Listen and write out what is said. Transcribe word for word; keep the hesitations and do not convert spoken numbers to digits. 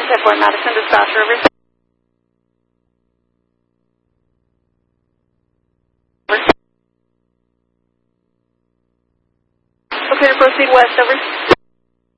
ten four Madison, dispatch, over. Okay, proceed west, over.